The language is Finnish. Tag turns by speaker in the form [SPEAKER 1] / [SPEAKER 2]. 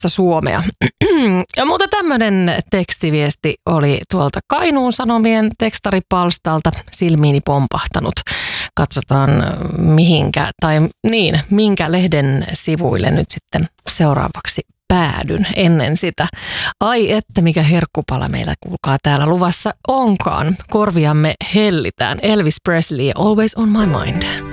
[SPEAKER 1] puolesta Suomea. Ja muuta tämmöinen tekstiviesti oli tuolta Kainuun Sanomien tekstaripalstalta silmiini pompahtanut. Katsotaan minkä lehden sivuille nyt sitten seuraavaksi päädyn ennen sitä. Ai että mikä herkkupala meillä kuulkaa täällä luvassa onkaan. Korviamme hellitään. Elvis Presley, Always on my mind.